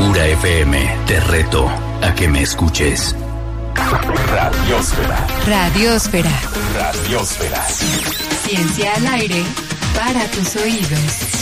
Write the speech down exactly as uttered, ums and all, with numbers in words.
Locura F M, te reto a que me escuches. Radiósfera. Radiósfera. Radiósfera. Ciencia al aire para tus oídos.